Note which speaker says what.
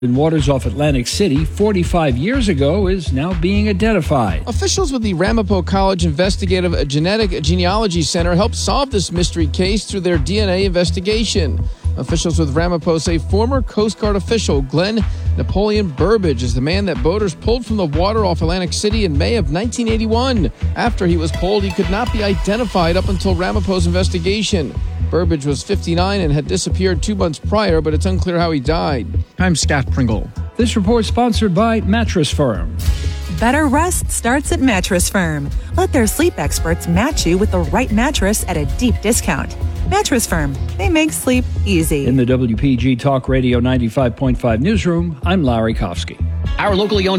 Speaker 1: in waters off Atlantic City 45 years ago is now being identified.
Speaker 2: Officials with the Ramapo College Investigative Genetic Genealogy Center helped solve this mystery case through their DNA investigation. Officials with Ramapo say former Coast Guard official Glenn Napoleon Burbidge is the man that boaters pulled from the water off Atlantic City in May of 1981. After he was pulled, he could not be identified up until Ramapo's investigation. Burbidge was 59 and had disappeared 2 months prior, but it's unclear how he died.
Speaker 3: I'm Scott Pringle.
Speaker 1: This report sponsored by Mattress Firm.
Speaker 4: Better rest starts at Mattress Firm. Let their sleep experts match you with the right mattress at a deep discount. Mattress Firm. They make sleep easy.
Speaker 1: In the WPG Talk Radio 95.5 newsroom, I'm Larry Kofsky.
Speaker 5: Our locally owned